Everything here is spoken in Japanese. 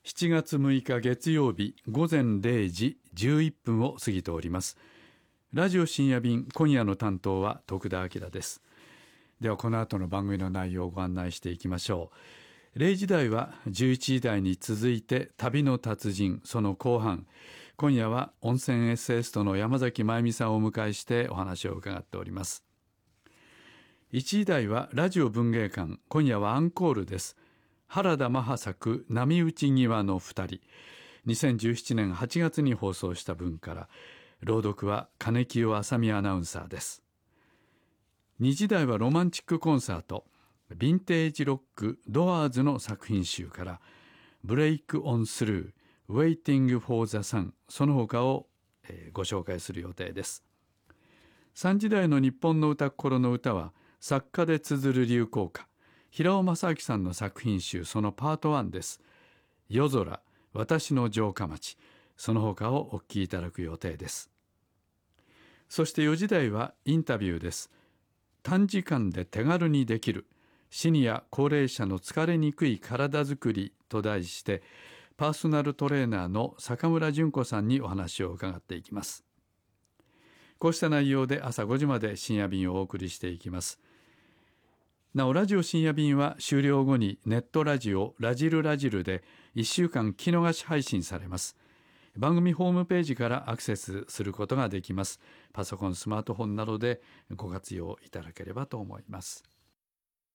7月6日月曜日午前0時11分を過ぎております。ラジオ深夜便、今夜の担当は徳田明です。ではこの後の番組の内容をご案内していきましょう。0時台は11時台に続いて旅の達人、その後半、今夜は温泉エッセイストの山崎真由美さんをお迎えしてお話を伺っております。1時台はラジオ文芸館、今夜はアンコールです。原田マハ作波打ち際の二人、2017年8月に放送した分から、朗読は金清あさみアナウンサーです。2時台はロマンチックコンサート、ヴィンテージロックドアーズの作品集からブレイクオンスルー、Waiting for the Sun、その他をご紹介する予定です。3時台の日本の歌心の歌は作家で綴る流行歌、平尾正明さんの作品集、そのパート1です。夜空、私の城下町、その他をお聞きいただく予定です。そして4時台はインタビューです。短時間で手軽にできるシニア高齢者の疲れにくい体づくりと題して、パーソナルトレーナーの坂村純子さんにお話を伺っていきます。こうした内容で朝5時まで深夜便をお送りしていきます。なおラジオ深夜便は終了後にネットラジオラジルラジルで1週間聞き逃し配信されます。番組ホームページからアクセスすることができます。パソコン、スマートフォンなどでご活用いただければと思います。